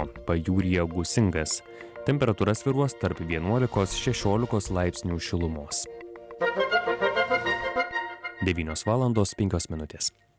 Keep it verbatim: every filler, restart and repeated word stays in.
laipsnio, pajūryje gūsingas. Temperatūra svyruos tarp vienuolikos šešiolikos laipsnių šilumos. devynios valandos penkios minutės.